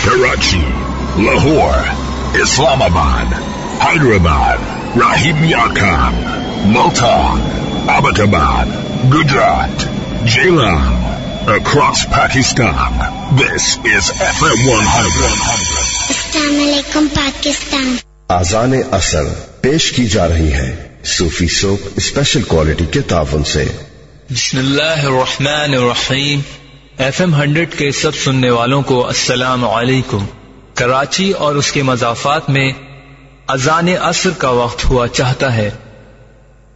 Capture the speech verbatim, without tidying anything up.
Karachi, Lahore, Islamabad, Hyderabad, Rahim Yarkhan, Multan, Abbottabad, Gujarat, Jailam, across Pakistan. This is F M one hundred. Assalamu alaikum Pakistan. आज़ान असर पेश की जा रही है सूफी soap special quality के तावन से। बिस्मिल्लाहिर्रहमानिर्रहीम। एफ एम हंड्रेड के सब सुनने वालों को अस्सलाम वालेकुम। कराची और उसके मज़ाफ़ात में अज़ान असर का वक्त हुआ चाहता है।